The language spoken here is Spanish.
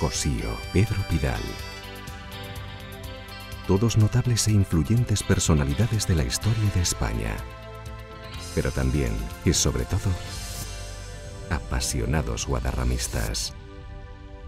Josío, Pedro Pidal. Todos notables e influyentes personalidades de la historia de España. Pero también, y sobre todo, apasionados guadarramistas.